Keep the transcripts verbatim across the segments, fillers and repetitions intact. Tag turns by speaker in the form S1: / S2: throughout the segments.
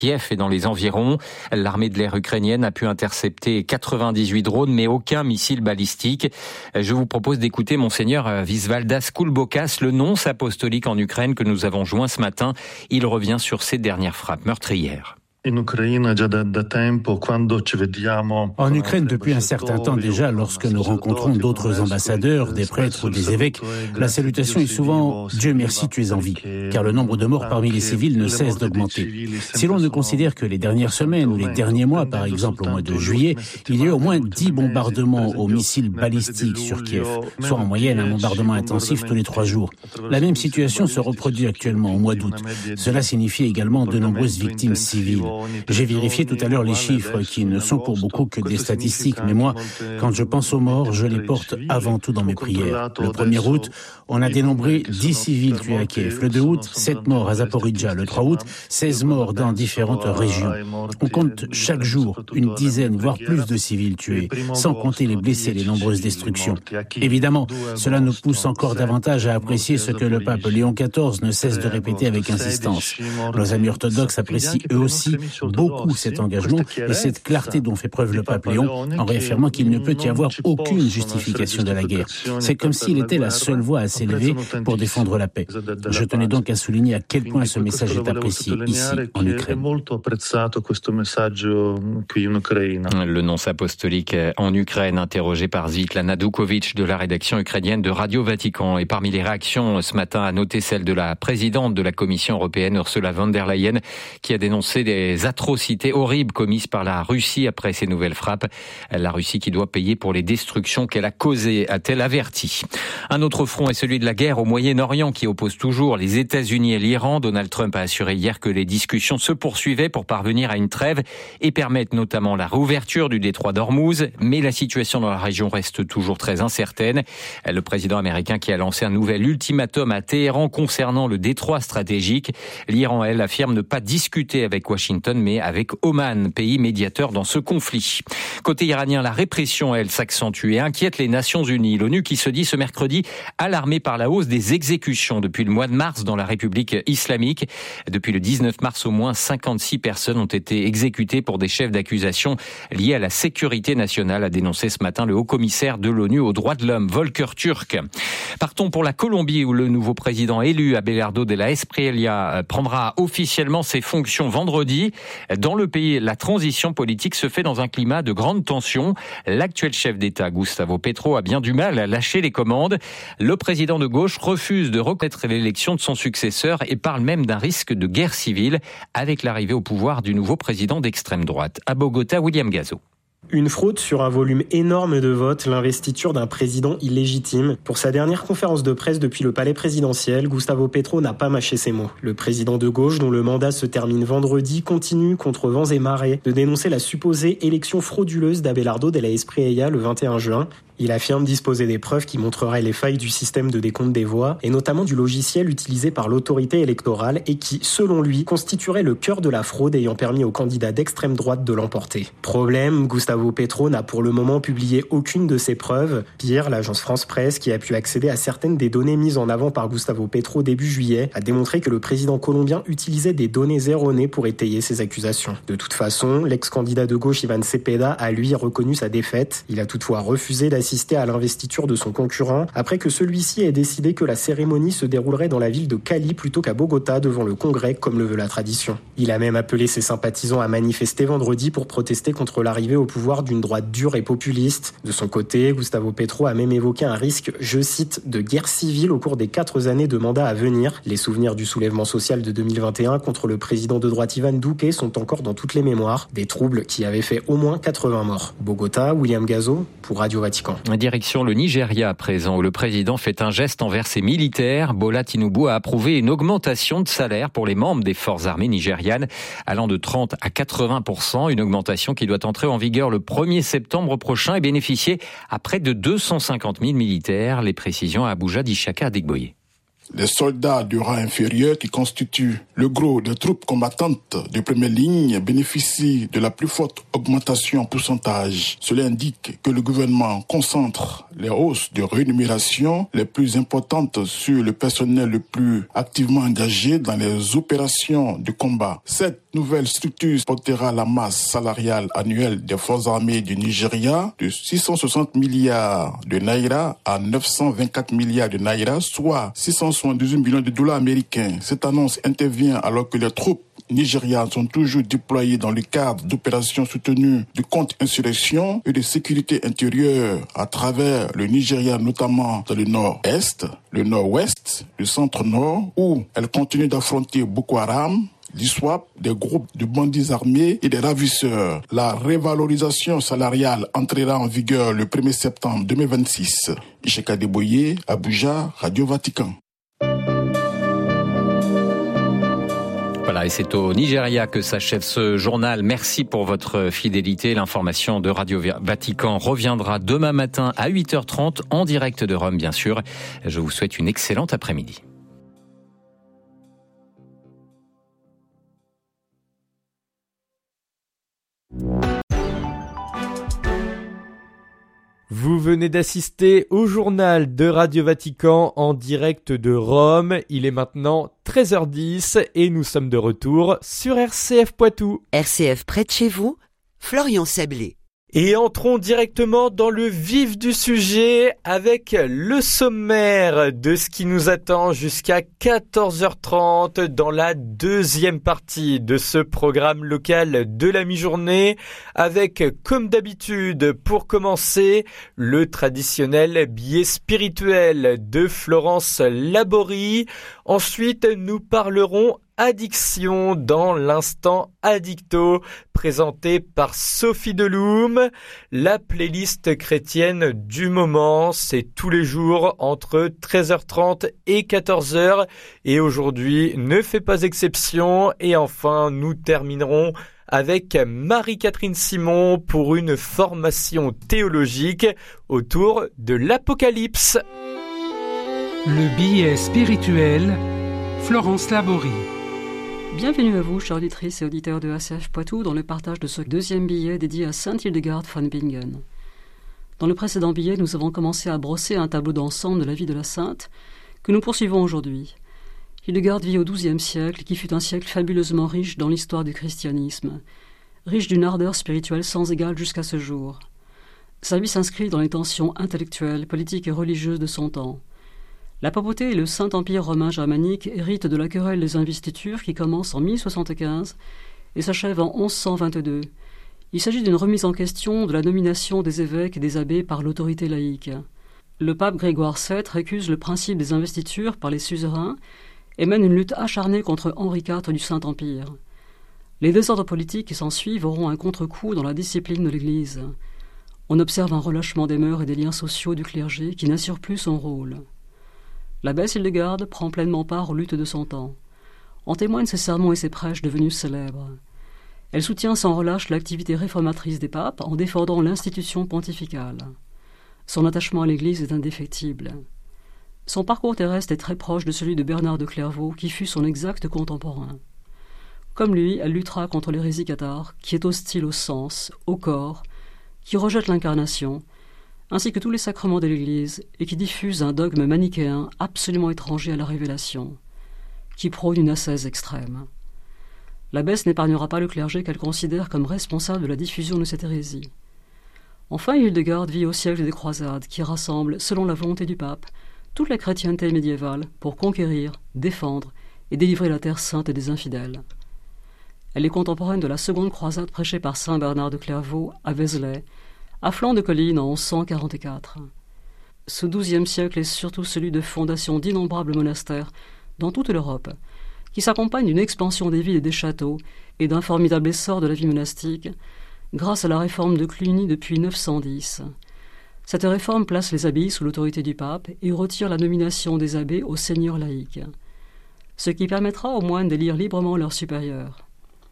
S1: Kiev et dans les environs. L'armée de l'air ukrainienne a pu intercepter quatre-vingt-dix-huit drones, mais aucun missile balistique. Je vous propose d'écouter Monseigneur Visvaldas Kulbokas, le nonce apostolique en Ukraine que nous avons joint ce matin. Il revient sur ces dernières frappes meurtrières.
S2: En Ukraine, depuis un certain temps déjà, lorsque nous rencontrons d'autres ambassadeurs, des prêtres ou des évêques, la salutation est souvent « Dieu merci, tu es en vie », car le nombre de morts parmi les civils ne cesse d'augmenter. Si l'on ne considère que les dernières semaines ou les derniers mois, par exemple au mois de juillet, il y a eu au moins dix bombardements aux missiles balistiques sur Kiev, soit en moyenne un bombardement intensif tous les trois jours. La même situation se reproduit actuellement au mois d'août. Cela signifie également de nombreuses victimes civiles. J'ai vérifié tout à l'heure les chiffres qui ne sont pour beaucoup que des statistiques, mais moi, quand je pense aux morts, je les porte avant tout dans mes prières. Le premier août, on a dénombré dix civils tués à Kiev. Le deux août, sept morts à Zaporijja. Le trois août, seize morts dans différentes régions. On compte chaque jour une dizaine, voire plus de civils tués, sans compter les blessés, les nombreuses destructions. Évidemment, cela nous pousse encore davantage à apprécier ce que le pape Léon quatorze ne cesse de répéter avec insistance. Nos amis orthodoxes apprécient eux aussi beaucoup cet engagement et cette clarté dont fait preuve le pape Léon en réaffirmant qu'il ne peut y avoir aucune justification de la guerre. C'est comme s'il était la seule voix à s'élever pour défendre la paix. Je tenais donc à souligner à quel point ce message est apprécié ici, en Ukraine.
S1: Le nonce apostolique en Ukraine, interrogé par Svitlana Dukovic de la rédaction ukrainienne de Radio Vatican. Et parmi les réactions ce matin, à noter celle de la présidente de la Commission européenne, Ursula von der Leyen, qui a dénoncé des atrocités horribles commises par la Russie après ces nouvelles frappes. La Russie qui doit payer pour les destructions qu'elle a causées, a-t-elle averti. Un autre front est celui de la guerre au Moyen-Orient qui oppose toujours les États-Unis et l'Iran. Donald Trump a assuré hier que les discussions se poursuivaient pour parvenir à une trêve et permettre notamment la réouverture du détroit d'Ormuz. Mais la situation dans la région reste toujours très incertaine. Le président américain qui a lancé un nouvel ultimatum à Téhéran concernant le détroit stratégique. L'Iran, elle, affirme ne pas discuter avec Washington, mais avec Oman, pays médiateur dans ce conflit. Côté iranien, la répression, elle, s'accentue et inquiète les Nations Unies. L'ONU qui se dit ce mercredi alarmée par la hausse des exécutions depuis le mois de mars dans la République islamique. Depuis le dix-neuf mars, au moins cinquante-six personnes ont été exécutées pour des chefs d'accusation liés à la sécurité nationale, a dénoncé ce matin le haut-commissaire de l'ONU aux droits de l'homme, Volker Turk. Partons pour la Colombie où le nouveau président élu, Abelardo de la Espriella, prendra officiellement ses fonctions vendredi. Dans le pays, la transition politique se fait dans un climat de grande tension. L'actuel chef d'État, Gustavo Petro, a bien du mal à lâcher les commandes. Le président de gauche refuse de reconnaître l'élection de son successeur et parle même d'un risque de guerre civile avec l'arrivée au pouvoir du nouveau président d'extrême droite. À Bogota, William Gazo.
S3: Une fraude sur un volume énorme de votes, l'investiture d'un président illégitime. Pour sa dernière conférence de presse depuis le palais présidentiel, Gustavo Petro n'a pas mâché ses mots. Le président de gauche, dont le mandat se termine vendredi, continue, contre vents et marées, de dénoncer la supposée élection frauduleuse d'Abelardo de la Espriella le vingt et un juin. Il affirme disposer des preuves qui montreraient les failles du système de décompte des voix, et notamment du logiciel utilisé par l'autorité électorale et qui, selon lui, constituerait le cœur de la fraude ayant permis aux candidats d'extrême droite de l'emporter. Problème, Gustavo Petro n'a pour le moment publié aucune de ces preuves. Pire, l'agence France Presse, qui a pu accéder à certaines des données mises en avant par Gustavo Petro début juillet, a démontré que le président colombien utilisait des données erronées pour étayer ses accusations. De toute façon, l'ex-candidat de gauche Iván Cepeda a lui reconnu sa défaite. Il a toutefois refusé d'assister à l'investiture de son concurrent après que celui-ci ait décidé que la cérémonie se déroulerait dans la ville de Cali plutôt qu'à Bogota devant le Congrès comme le veut la tradition. Il a même appelé ses sympathisants à manifester vendredi pour protester contre l'arrivée au pouvoir d'une droite dure et populiste. De son côté, Gustavo Petro a même évoqué un risque, je cite, de guerre civile au cours des quatre années de mandat à venir. Les souvenirs du soulèvement social de deux mille vingt et un contre le président de droite Iván Duque sont encore dans toutes les mémoires. Des troubles qui avaient fait au moins quatre-vingts morts. Bogota, William Gazo pour Radio Vatican.
S1: Direction le Nigeria à présent, où le président fait un geste envers ses militaires. Bola Tinubu a approuvé une augmentation de salaire pour les membres des forces armées nigérianes, allant de trente à quatre-vingts pour cent. Une augmentation qui doit entrer en vigueur le premier septembre prochain et bénéficier à près de deux cent cinquante mille militaires. Les précisions à Abuja d'Ishaka Adegboye.
S4: Les soldats de rang inférieur qui constituent le gros des troupes combattantes de première ligne bénéficient de la plus forte augmentation en pourcentage. Cela indique que le gouvernement concentre les hausses de rémunération les plus importantes sur le personnel le plus activement engagé dans les opérations de combat. Cette nouvelle structure portera la masse salariale annuelle des forces armées du Nigeria de six cent soixante milliards de naira à neuf cent vingt-quatre milliards de naira, soit six cent soixante-dix-huit millions de dollars américains. Cette annonce intervient alors que les troupes nigérianes sont toujours déployées dans le cadre d'opérations soutenues de contre-insurrection et de sécurité intérieure à travers le Nigeria, notamment dans le nord-est, le nord-ouest, le centre-nord, où elles continuent d'affronter Boko Haram, l'I S W A P, des groupes de bandits armés et des ravisseurs. La révalorisation salariale entrera en vigueur le premier septembre deux mille vingt-six. Isheka Deboye, Abuja, Radio Vatican.
S1: Voilà, et c'est au Nigeria que s'achève ce journal. Merci pour votre fidélité. L'information de Radio Vatican reviendra demain matin à huit heures trente en direct de Rome, bien sûr. Je vous souhaite une excellente après-midi.
S5: Vous venez d'assister au journal de Radio Vatican en direct de Rome. Il est maintenant treize heures dix et nous sommes de retour sur R C F Poitou.
S6: R C F près de chez vous, Florian Sablé.
S5: Et entrons directement dans le vif du sujet avec le sommaire de ce qui nous attend jusqu'à quatorze heures trente dans la deuxième partie de ce programme local de la mi-journée avec, comme d'habitude, pour commencer, le traditionnel billet spirituel de Florence Laborie. Ensuite, nous parlerons addiction dans l'instant Addicto, présenté par Sophie Deloum. La playlist chrétienne du moment, c'est tous les jours entre treize heures trente et quatorze heures. Et aujourd'hui ne fait pas exception. Et enfin, nous terminerons avec Marie-Catherine Simon pour une formation théologique autour de l'Apocalypse.
S7: Le billet spirituel, Florence Laborie.
S8: Bienvenue à vous, chers auditrices et auditeurs de R C F Poitou, dans le partage de ce deuxième billet dédié à Sainte Hildegard von Bingen. Dans le précédent billet, nous avons commencé à brosser un tableau d'ensemble de la vie de la sainte, que nous poursuivons aujourd'hui. Hildegard vit au douzième siècle, qui fut un siècle fabuleusement riche dans l'histoire du christianisme, riche d'une ardeur spirituelle sans égale jusqu'à ce jour. Sa vie s'inscrit dans les tensions intellectuelles, politiques et religieuses de son temps. La papauté et le Saint-Empire romain germanique héritent de la querelle des investitures qui commence en mille soixante-quinze et s'achève en onze cent vingt-deux. Il s'agit d'une remise en question de la nomination des évêques et des abbés par l'autorité laïque. Le pape Grégoire sept récuse le principe des investitures par les suzerains et mène une lutte acharnée contre Henri quatre du Saint-Empire. Les désordres politiques qui s'ensuivent auront un contre-coup dans la discipline de l'Église. On observe un relâchement des mœurs et des liens sociaux du clergé qui n'assure plus son rôle. L'abbesse Hildegard prend pleinement part aux luttes de son temps. En témoignent ses sermons et ses prêches devenus célèbres. Elle soutient sans relâche l'activité réformatrice des papes en défendant l'institution pontificale. Son attachement à l'Église est indéfectible. Son parcours terrestre est très proche de celui de Bernard de Clairvaux, qui fut son exact contemporain. Comme lui, elle luttera contre l'hérésie cathare, qui est hostile au sens, au corps, qui rejette l'incarnation, ainsi que tous les sacrements de l'Église, et qui diffuse un dogme manichéen absolument étranger à la révélation, qui prône une ascèse extrême. L'abbesse n'épargnera pas le clergé qu'elle considère comme responsable de la diffusion de cette hérésie. Enfin, Hildegard vit au siècle des croisades, qui rassemble, selon la volonté du pape, toute la chrétienté médiévale pour conquérir, défendre et délivrer la terre sainte des infidèles. Elle est contemporaine de la seconde croisade prêchée par saint Bernard de Clairvaux à Vézelay, à flanc de colline en onze cent quarante-quatre. Ce douzième siècle est surtout celui de fondation d'innombrables monastères dans toute l'Europe, qui s'accompagne d'une expansion des villes et des châteaux et d'un formidable essor de la vie monastique, grâce à la réforme de Cluny depuis neuf cent dix. Cette réforme place les abbayes sous l'autorité du pape et retire la nomination des abbés aux seigneurs laïcs, ce qui permettra aux moines d'élire librement leurs supérieurs.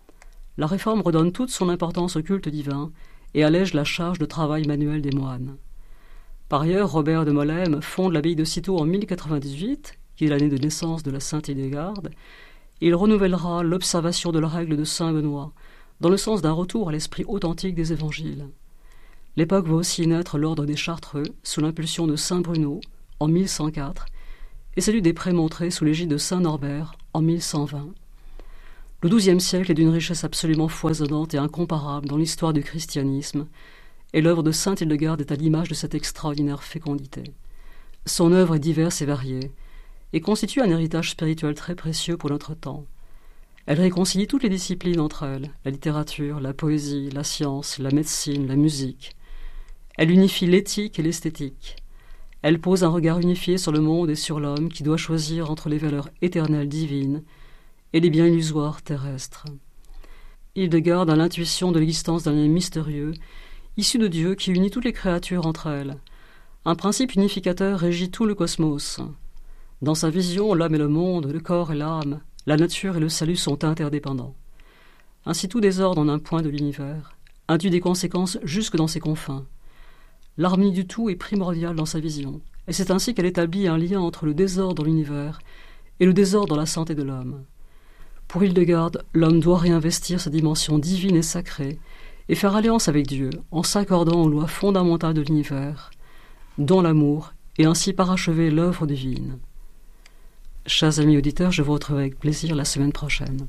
S8: La réforme redonne toute son importance au culte divin et allège la charge de travail manuel des moines. Par ailleurs, Robert de Molesme fonde l'abbaye de Cîteaux en mille quatre-vingt-dix-huit, qui est l'année de naissance de la Sainte Hildegarde, il renouvellera l'observation de la règle de Saint Benoît, dans le sens d'un retour à l'esprit authentique des évangiles. L'époque va aussi naître l'ordre des Chartreux, sous l'impulsion de Saint Bruno, en mille cent quatre, et celui des Prémontrés sous l'égide de Saint Norbert, en mille cent vingt. Le douzième siècle est d'une richesse absolument foisonnante et incomparable dans l'histoire du christianisme, et l'œuvre de Sainte Hildegarde est à l'image de cette extraordinaire fécondité. Son œuvre est diverse et variée, et constitue un héritage spirituel très précieux pour notre temps. Elle réconcilie toutes les disciplines entre elles, la littérature, la poésie, la science, la médecine, la musique. Elle unifie l'éthique et l'esthétique. Elle pose un regard unifié sur le monde et sur l'homme qui doit choisir entre les valeurs éternelles divines et les biens illusoires terrestres. Hildegarde a l'intuition de l'existence d'un lien mystérieux, issu de Dieu qui unit toutes les créatures entre elles. Un principe unificateur régit tout le cosmos. Dans sa vision, l'homme et le monde, le corps et l'âme, la nature et le salut sont interdépendants. Ainsi tout désordre en un point de l'univers induit des conséquences jusque dans ses confins. L'harmonie du tout est primordiale dans sa vision, et c'est ainsi qu'elle établit un lien entre le désordre dans l'univers et le désordre dans la santé de l'homme. Pour Hildegarde, l'homme doit réinvestir sa dimension divine et sacrée et faire alliance avec Dieu en s'accordant aux lois fondamentales de l'univers, dont l'amour, et ainsi parachever l'œuvre divine. Chers amis auditeurs, je vous retrouve avec plaisir la semaine prochaine.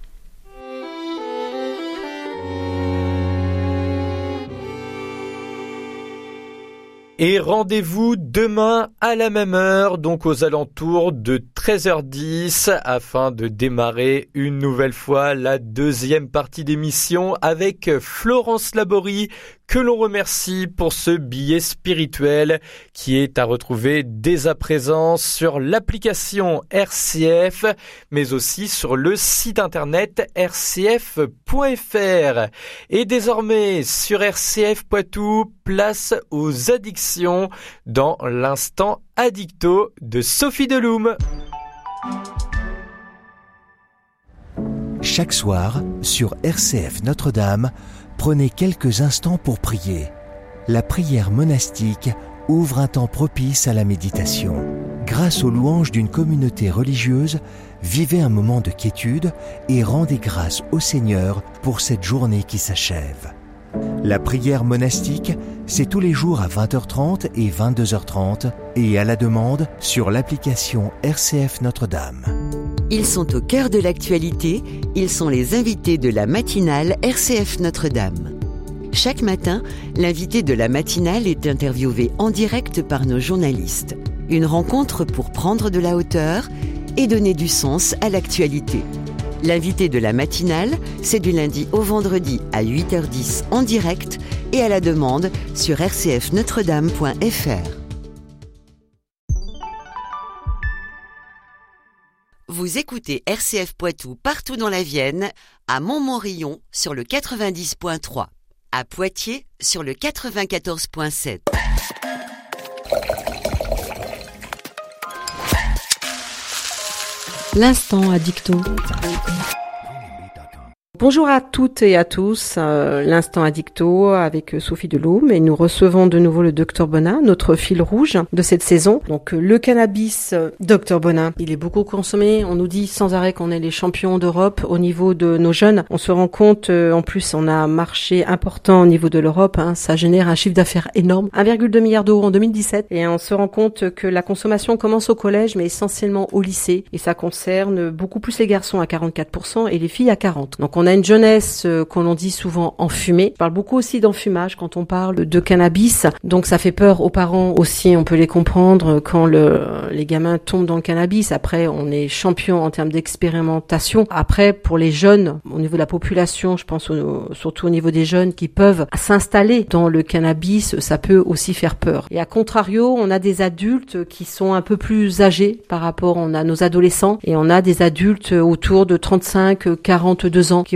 S5: Et rendez-vous demain à la même heure, donc aux alentours de treize heures dix, afin de démarrer une nouvelle fois la deuxième partie d'émission avec Florence Laborie, que l'on remercie pour ce billet spirituel qui est à retrouver dès à présent sur l'application R C F, mais aussi sur le site internet r c f point f r. Et désormais sur R C F Poitou, place aux addictions dans l'instant addicto de Sophie Deloum.
S9: Chaque soir, sur R C F Notre-Dame, prenez quelques instants pour prier. La prière monastique ouvre un temps propice à la méditation. Grâce aux louanges d'une communauté religieuse, vivez un moment de quiétude et rendez grâce au Seigneur pour cette journée qui s'achève. La prière monastique, c'est tous les jours à vingt heures trente et vingt-deux heures trente et à la demande sur l'application R C F Notre-Dame.
S6: Ils sont au cœur de l'actualité, ils sont les invités de la matinale R C F Notre-Dame. Chaque matin, l'invité de la matinale est interviewé en direct par nos journalistes. Une rencontre pour prendre de la hauteur et donner du sens à l'actualité. L'invité de la matinale, c'est du lundi au vendredi à huit heures dix en direct et à la demande sur r c f notre dame point f r. Vous écoutez R C F Poitou partout dans la Vienne, à Montmorillon sur le quatre-vingt-dix point trois, à Poitiers sur le quatre-vingt-quatorze point sept.
S10: L'instant addicto. Bonjour à toutes et à tous, euh, l'instant addicto avec Sophie Deloum, et nous recevons de nouveau le docteur Bonin, notre fil rouge de cette saison. Donc le cannabis, docteur Bonin, il est beaucoup consommé. On nous dit sans arrêt qu'on est les champions d'Europe au niveau de nos jeunes. On se rend compte, euh, en plus on a un marché important au niveau de l'Europe, hein, ça génère un chiffre d'affaires énorme, un virgule deux milliard d'euros en deux mille dix-sept, et on se rend compte que la consommation commence au collège mais essentiellement au lycée, et ça concerne beaucoup plus les garçons à quarante-quatre pour cent et les filles à quarante pour cent. Donc on a une jeunesse euh, qu'on en dit souvent enfumée. On parle beaucoup aussi d'enfumage quand on parle de cannabis. Donc ça fait peur aux parents aussi, on peut les comprendre quand le, les gamins tombent dans le cannabis. Après, on est champion en termes d'expérimentation. Après, pour les jeunes, au niveau de la population, je pense au, surtout au niveau des jeunes qui peuvent s'installer dans le cannabis, ça peut aussi faire peur. Et à contrario, on a des adultes qui sont un peu plus âgés par rapport, on a nos adolescents et on a des adultes autour de trente-cinq à quarante-deux ans qui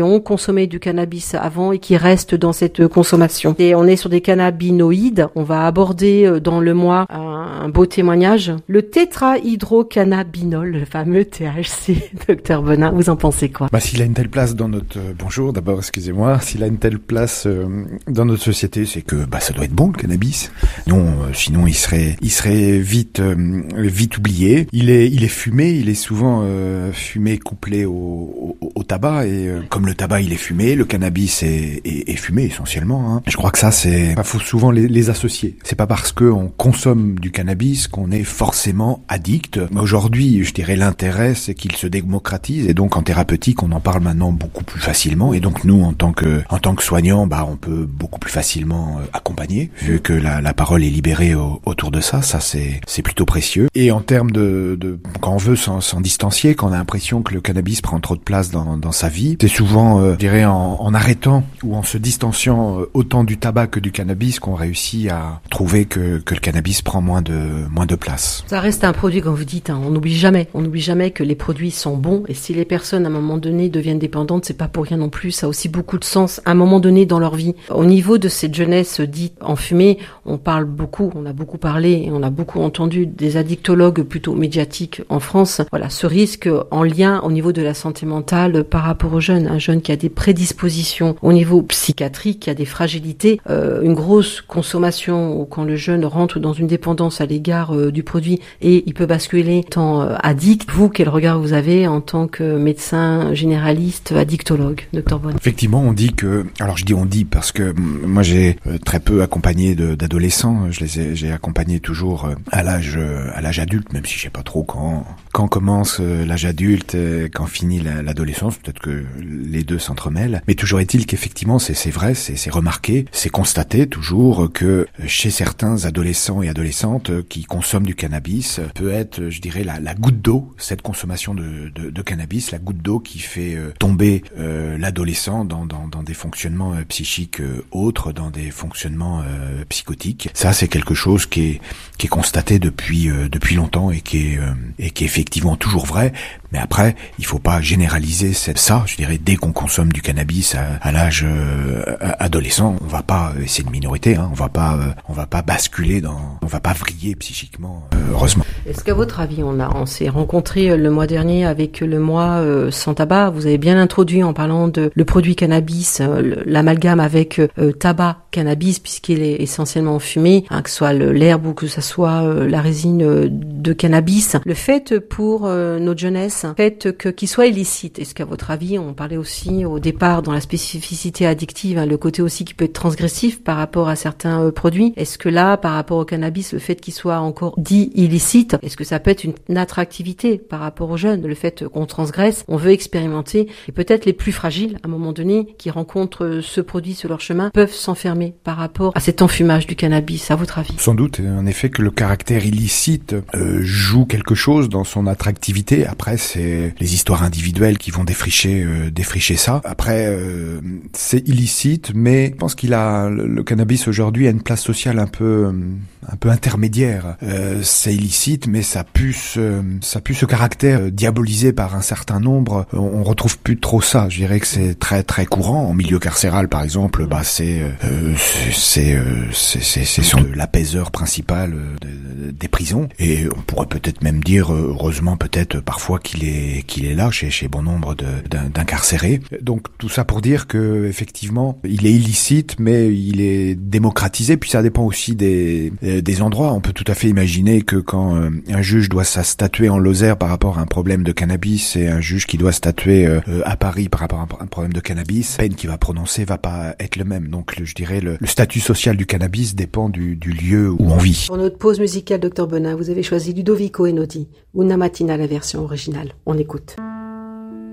S10: ont consommé du cannabis avant et qui restent dans cette consommation. Et on est sur des cannabinoïdes. On va aborder dans le mois un, un beau témoignage. Le tétrahydrocannabinol, le fameux T H C. Docteur Bonin, vous en pensez quoi?
S11: Bah, s'il a une telle place dans notre... Euh, bonjour d'abord, excusez-moi. S'il a une telle place euh, dans notre société, c'est que bah, ça doit être bon le cannabis. Non, euh, sinon il serait, il serait vite, euh, vite oublié. Il est, il est fumé. Il est souvent euh, fumé couplé au, au, au tabac. Et euh, comme le tabac il est fumé, le cannabis est, est, est fumé essentiellement. Hein. Je crois que ça c'est, il faut souvent les, les associer. C'est pas parce que on consomme du cannabis qu'on est forcément addict. Mais aujourd'hui, je dirais l'intérêt c'est qu'il se démocratise et donc en thérapeutique on en parle maintenant beaucoup plus facilement. Et donc nous en tant que, en tant que soignants, bah on peut beaucoup plus facilement euh, accompagner vu que la, la parole est libérée au, autour de ça. Ça c'est, c'est plutôt précieux. Et en termes de, de quand on veut s'en, s'en distancier, quand on a l'impression que le cannabis prend trop de place dans, dans sa vie, c'est souvent, euh, je dirais, en, en arrêtant ou en se distanciant euh, autant du tabac que du cannabis qu'on réussit à trouver que, que le cannabis prend moins de, moins de place.
S10: Ça reste un produit, comme vous dites, hein, on n'oublie jamais. On n'oublie jamais que les produits sont bons et si les personnes, à un moment donné, deviennent dépendantes, c'est pas pour rien non plus. Ça a aussi beaucoup de sens à un moment donné dans leur vie. Au niveau de cette jeunesse dite enfumée, on parle beaucoup, on a beaucoup parlé et on a beaucoup entendu des addictologues plutôt médiatiques en France. Voilà, ce risque en lien au niveau de la santé mentale par rapport aux jeunes. Un jeune qui a des prédispositions au niveau psychiatrique, qui a des fragilités, euh, une grosse consommation ou quand le jeune rentre dans une dépendance à l'égard euh, du produit et il peut basculer étant euh, addict. Vous, quel regard vous avez en tant que médecin généraliste, addictologue, docteur Bonin?
S11: Effectivement, on dit que, alors je dis on dit parce que moi j'ai euh, très peu accompagné de, d'adolescents. Je les ai, j'ai accompagné toujours euh, à l'âge, euh, à l'âge adulte, même si je sais pas trop quand, quand commence euh, l'âge adulte, euh, quand finit la, l'adolescence. Peut-être que les deux s'entremêlent. Mais toujours est-il qu'effectivement, c'est, c'est vrai, c'est, c'est remarqué, c'est constaté toujours que chez certains adolescents et adolescentes qui consomment du cannabis peut être, je dirais, la, la goutte d'eau, cette consommation de, de, de cannabis, la goutte d'eau qui fait euh, tomber euh, l'adolescent dans, dans, dans des fonctionnements euh, psychiques euh, autres, dans des fonctionnements euh, psychotiques. Ça, c'est quelque chose qui est, qui est constaté depuis, euh, depuis longtemps et qui est, euh, et qui est effectivement toujours vrai. Mais après, il faut pas généraliser ça. Je dirais, dès qu'on consomme du cannabis à, à l'âge euh, adolescent, on va pas, c'est une minorité, hein, on va pas, euh, on va pas basculer dans, on va pas vriller psychiquement, euh, heureusement.
S10: Est-ce qu'à votre avis, on a, on s'est rencontré le mois dernier avec le mois euh, sans tabac. Vous avez bien introduit en parlant de le produit cannabis, euh, l'amalgame avec euh, tabac cannabis puisqu'il est essentiellement fumé, hein, que ce soit le, l'herbe ou que ce soit euh, la résine euh, de cannabis. Le fait pour euh, notre jeunesse, le fait que qu'il soit illicite. Est-ce qu'à votre avis, on parlait aussi au départ dans la spécificité addictive, hein, le côté aussi qui peut être transgressif par rapport à certains euh, produits. Est-ce que là, par rapport au cannabis, le fait qu'il soit encore dit illicite, est-ce que ça peut être une, une attractivité par rapport aux jeunes, le fait qu'on transgresse, on veut expérimenter, et peut-être les plus fragiles, à un moment donné, qui rencontrent ce produit sur leur chemin, peuvent s'enfermer par rapport à cet enfumage du cannabis, à votre avis?
S11: Sans doute, en effet, que le caractère illicite euh, joue quelque chose dans son attractivité. Après, c'est les histoires individuelles qui vont défricher, euh, défricher ça. Après, euh, c'est illicite, mais je pense qu'il a, le, le cannabis aujourd'hui a une place sociale un peu, un peu intermédiaire. Euh, c'est illicite, mais ça pue, ce, ça pue ce caractère euh, diabolisé par un certain nombre. On, on retrouve plus trop ça. Je dirais que c'est très très courant en milieu carcéral, par exemple. Bah c'est, euh, c'est, euh, c'est, c'est, c'est sur l'apaiseur principal de, de, des prisons. Et on pourrait peut-être même dire, heureusement peut-être parfois qu'il est qu'il est là chez chez bon nombre de, d'un, d'incarcérés. Donc tout ça pour dire que effectivement il est illicite, mais il est démocratisé. Puis ça dépend aussi des des endroits. On peut tout à fait imaginer que quand euh, un juge doit statuer en Lozère par rapport à un problème de cannabis et un juge qui doit statuer euh, à Paris par rapport à un problème de cannabis, la peine qu'il va prononcer va pas être le même. Donc le, je dirais le, le statut social du cannabis dépend du, du lieu où on vit.
S10: Pour notre pause musicale, docteur Bonin, vous avez choisi Ludovico Einaudi, Una Mattina, la version originale. On écoute.